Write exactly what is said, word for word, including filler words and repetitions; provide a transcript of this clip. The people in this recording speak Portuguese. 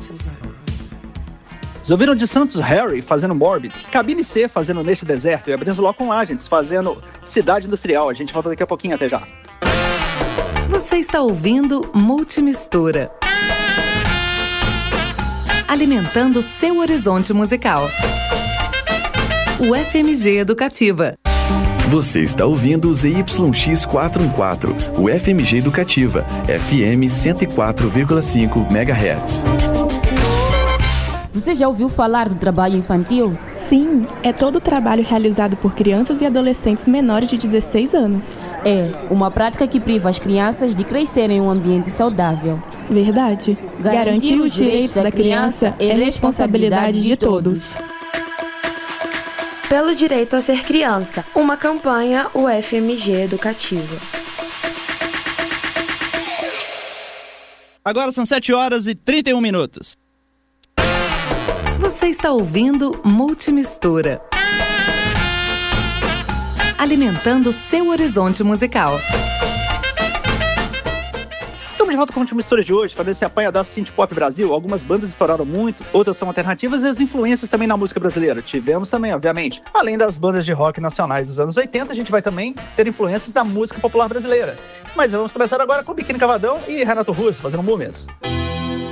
Vocês ouviram de Santos Harry fazendo Morbid, Cabine C fazendo Neste Deserto e abrindo logo com Agents fazendo Cidade Industrial. A gente volta daqui a pouquinho, até já. Você está ouvindo Multimistura, alimentando seu horizonte musical. O F M G Educativa. Você está ouvindo o Z Y X quatrocentos e quatorze, o F M G Educativa, F M cento e quatro vírgula cinco megahertz. Você já ouviu falar do trabalho infantil? Sim, é todo o trabalho realizado por crianças e adolescentes menores de dezesseis anos. É, uma prática que priva as crianças de crescer em um ambiente saudável. Verdade. Garantir, Garantir os direitos da criança é responsabilidade de todos. Pelo direito a ser criança, uma campanha U F M G Educativa. Agora são sete horas e trinta e um minutos. Você está ouvindo Multimistura, alimentando seu horizonte musical. Estamos de volta com a Multimistura de hoje, fazendo esse apanhadaço Synth Pop Brasil. Algumas bandas estouraram muito, outras são alternativas e as influências também na música brasileira. Tivemos também, obviamente, além das bandas de rock nacionais dos anos oitenta, a gente vai também ter influências da música popular brasileira. Mas vamos começar agora com Biquíni Cavadão e Renato Russo fazendo Múmias.